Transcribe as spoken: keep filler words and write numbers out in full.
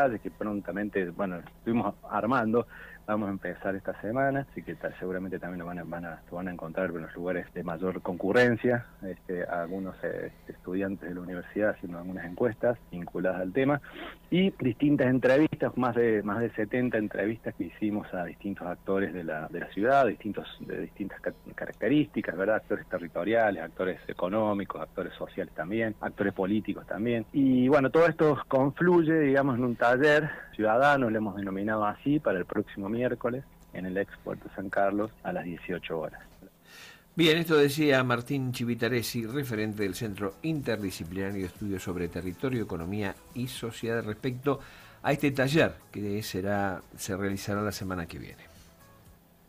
que prontamente, bueno, estuvimos armando, vamos a empezar esta semana, así que tal, seguramente también lo van a, van a, lo van a encontrar en los lugares de mayor concurrencia, este, algunos eh, estudiantes de la universidad haciendo algunas encuestas vinculadas al tema, y distintas entrevistas, más de más de setenta entrevistas que hicimos a distintos actores de la, de la ciudad, distintos, de distintas ca características, ¿verdad? Actores territoriales, actores económicos, actores sociales también, actores políticos también, y bueno, todo esto confluye, digamos, en un taller ciudadano, lo hemos denominado así, para el próximo miércoles en el ex Puerto San Carlos a las dieciocho horas. Bien, esto decía Martín Chivitaresi, referente del Centro Interdisciplinario de Estudios sobre Territorio, Economía y Sociedad respecto a este taller que será, se realizará la semana que viene.